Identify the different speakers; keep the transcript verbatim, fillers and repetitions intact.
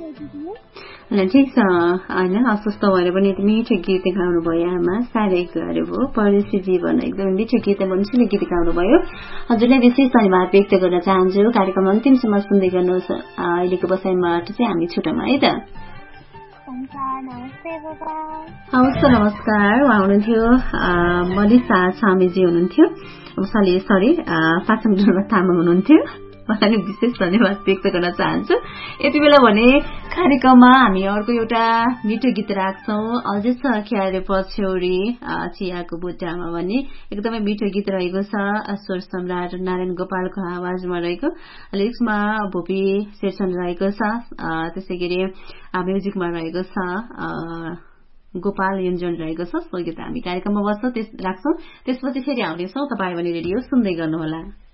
Speaker 1: ठिक छ होइन अस्वस्थ भएर पनि यति मिठो गीत गाउनु भयो आमा साह्रै गाह्रो भयो परदेशी जीवन एकदम मिठो गीत मनुष्यले गीत गाउनु भयो हजुरलाई विशेष धन्यवाद व्यक्त गर्न चाहन्छु कार्यक्रम अन्तिमसम्म सुन्दै गर्नुहोस् अहिलेको बसाइबाट चाहिँ हामी छुटौँ है त हवस् नमस्कार उहाँ हुनुहुन्थ्यो मनिषा छामेजी हुनुहुन्थ्यो सरी सरी पाचन तामाङ हुनुहुन्थ्यो उहाँले विशेष धन्यवाद व्यक्त गर्न चाहन्छु यति बेला भने कार्यक्रममा हामी अर्को एउटा मिठो गीत राख्छौं अझै छ क्यारे पछ्यौरी चियाको बुट्टामा भन्ने एकदमै मिठो गीत रहेको छ स्वर सम्राट नारायण गोपालको आवाजमा रहेको लिरिक्समा भोपी शेरचन रहेको छ त्यसै गरी म्युजिकमा रहेको छ गोपाल युञ्जन रहेको छ सो गीत हामी कार्यक्रममा बस्छौं त्यस राख्छौं त्यसपछि फेरि आउनेछौं तपाईँ भने रेडियो सुन्दै गर्नुहोला।